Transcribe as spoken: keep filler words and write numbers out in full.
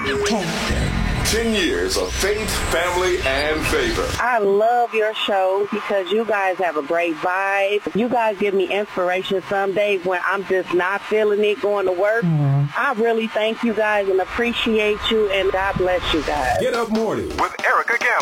Ten years of faith, family, and favor. I love your show because you guys have a great vibe. You guys give me inspiration some days when I'm just not feeling it going to work. Mm. I really thank you guys and appreciate you, and God bless you guys. Get Up Morning with Erica Gamble.